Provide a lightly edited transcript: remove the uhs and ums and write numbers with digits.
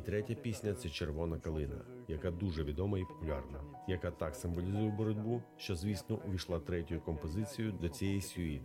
третя пісня – це «Червона калина», яка дуже відома і популярна, яка так символізує боротьбу, що, звісно, увійшла третьою композицією до цієї сюїти.